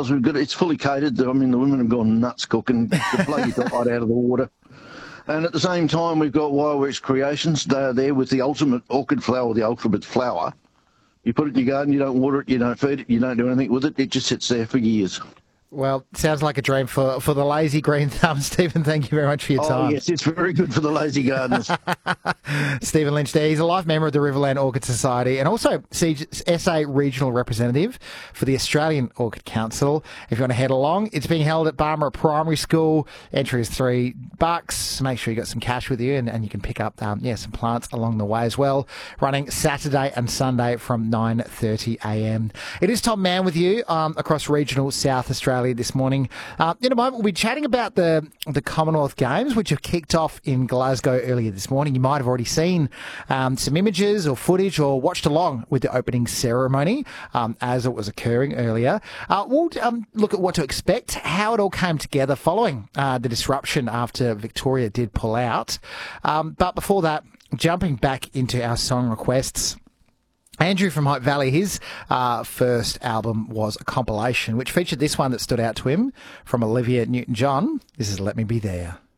flowers we've got, it's fully catered. I mean, the women have gone nuts cooking the bloody delight out of the water. And at the same time, we've got Wireworks Creations. They're there with the ultimate orchid flower, the ultimate flower. You put it in your garden, you don't water it, you don't feed it, you don't do anything with it. It just sits there for years. Well, sounds like a dream for the lazy green thumb. Stephen, thank you very much for your time. Oh, yes, it's very good for the lazy gardeners. Stephen Lynch there. He's a life member of the Riverland Orchid Society and also SA Regional Representative for the Australian Orchid Council. If you want to head along, it's being held at Barmera Primary School. Entry is $3. Make sure you got some cash with you and you can pick up some plants along the way as well. Running Saturday and Sunday from 9:30am. It is Tom Mann with you across regional South Australia this morning. In a moment, we'll be chatting about the Commonwealth Games, which have kicked off in Glasgow earlier this morning. You might have already seen some images or footage or watched along with the opening ceremony as it was occurring earlier. We'll look at what to expect, how it all came together following the disruption after Victoria did pull out. But before that, jumping back into our song requests, Andrew from Hope Valley, his first album was a compilation which featured this one that stood out to him from Olivia Newton-John. This is Let Me Be There.